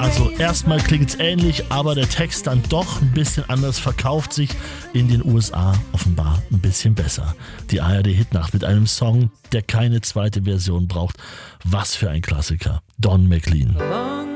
Also erstmal klingt's ähnlich, aber der Text dann doch ein bisschen anders, verkauft sich in den USA offenbar ein bisschen besser. Die ARD-Hitnacht mit einem Song, der keine zweite Version braucht. Was für ein Klassiker. Don McLean.